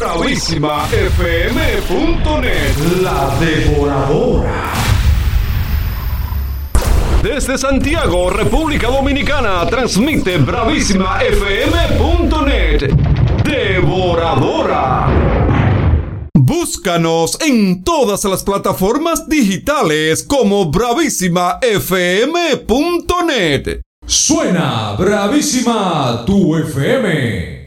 BravísimaFM.net, la devoradora. Desde Santiago, República Dominicana, transmite BravísimaFM.net, devoradora. Búscanos en todas las plataformas digitales como BravísimaFM.net. Suena Bravísima tu FM.